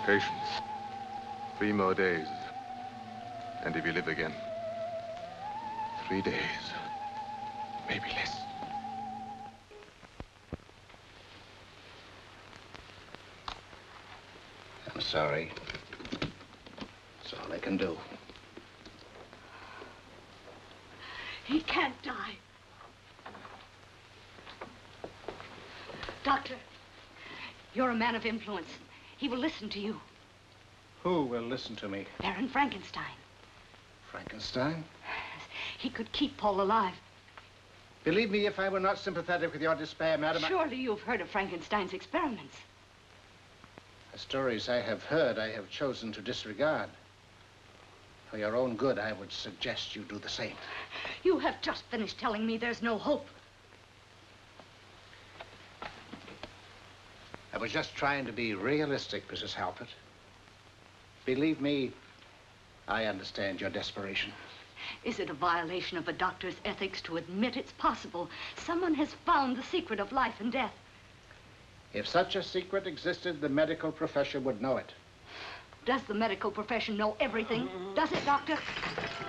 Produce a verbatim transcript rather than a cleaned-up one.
Patience. Three more days. And if you live again, three days, maybe less. I'm sorry. That's all I can do. He can't die. Doctor, you're a man of influence. He will listen to you. Who will listen to me? Baron Frankenstein. Frankenstein? He could keep Paul alive. Believe me, if I were not sympathetic with your despair, madam, Surely you've heard of Frankenstein's experiments. The stories I have heard, I have chosen to disregard. For your own good, I would suggest you do the same. You have just finished telling me there's no hope. I was just trying to be realistic, Missus Halpert. Believe me, I understand your desperation. Is it a violation of a doctor's ethics to admit it's possible someone has found the secret of life and death? If such a secret existed, the medical profession would know it. Does the medical profession know everything? Does it, Doctor?